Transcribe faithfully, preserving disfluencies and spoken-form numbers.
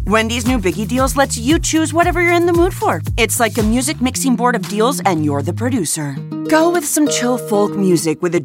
Wendy's new Biggie Deals lets you choose whatever you're in the mood for. It's like a music mixing board of deals, and you're the producer. Go with some chill folk music with a